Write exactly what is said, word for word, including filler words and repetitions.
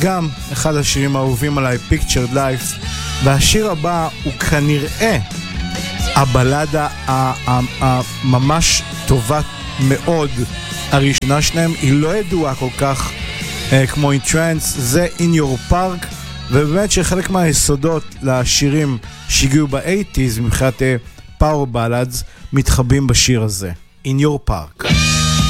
גם אחד השירים האהובים עליי, Pictured Life, והשיר הבא הוא כנראה הבלדה הממש טובה מאוד הראשונה שלהם. היא לא ידועה כל כך uh, כמו In Trance, זה In Your Park, ובאמת שחלק מהיסודות לשירים שהגיעו ב-שמונים מבחינת uh, Power Ballads מתחבאים בשיר הזה, In Your Park.